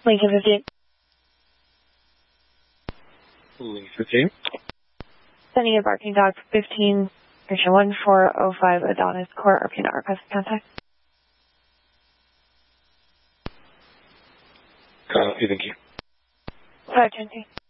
Lincoln 58. Lincoln 15. Sending a barking dog 15, station 1405 Adonis Court, RP not request contact. Copy, thank you. 510.